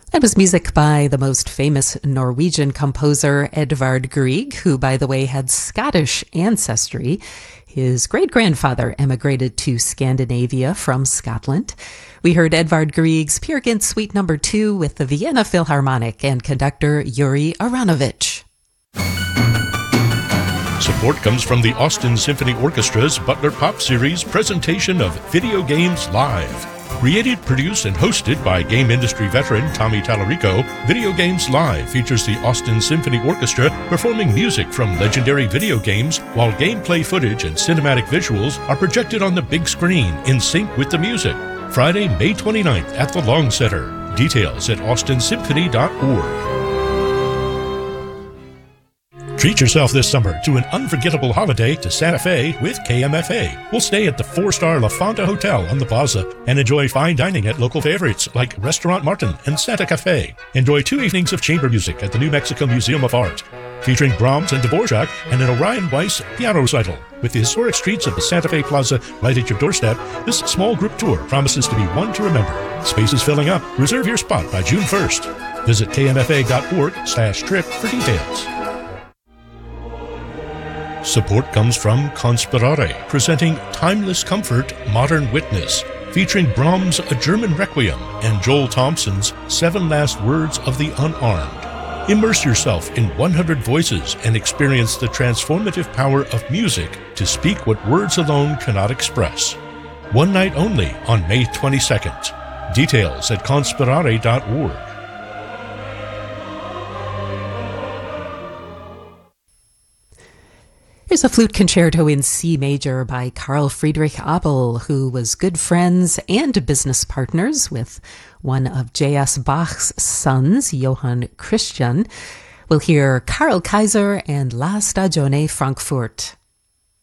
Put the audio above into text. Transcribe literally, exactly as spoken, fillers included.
That was music by the most famous Norwegian composer Edvard Grieg, who, by the way, had Scottish ancestry. His great-grandfather emigrated to Scandinavia from Scotland. We heard Edvard Grieg's Peer Gynt Suite Number Two with the Vienna Philharmonic and conductor Yuri Aronovich. Support comes from the Austin Symphony Orchestra's Butler Pop Series presentation of Video Games Live. Created, produced, and hosted by game industry veteran Tommy Tallarico, Video Games Live features the Austin Symphony Orchestra performing music from legendary video games, while gameplay footage and cinematic visuals are projected on the big screen in sync with the music. Friday, May twenty-ninth at the Long Center. Details at austin symphony dot org. Treat yourself this summer to an unforgettable holiday to Santa Fe with K M F A. We'll stay at the four-star La Fonda Hotel on the Plaza and enjoy fine dining at local favorites like Restaurant Martin and Santa Cafe. Enjoy two evenings of chamber music at the New Mexico Museum of Art, featuring Brahms and Dvorak and an Orion Weiss piano recital. With the historic streets of the Santa Fe Plaza right at your doorstep, this small group tour promises to be one to remember. Space is filling up. Reserve your spot by June first. Visit k m f a dot org slash trip for details. Support comes from Conspirare, presenting Timeless Comfort, Modern Witness, featuring Brahms' A German Requiem and Joel Thompson's Seven Last Words of the Unarmed. Immerse yourself in one hundred voices and experience the transformative power of music to speak what words alone cannot express. One night only on May twenty-second. Details at conspirare dot org. Here's a flute concerto in C major by Carl Friedrich Abel, who was good friends and business partners with one of J S Bach's sons, Johann Christian. We'll hear Karl Kaiser and La Stagione Frankfurt.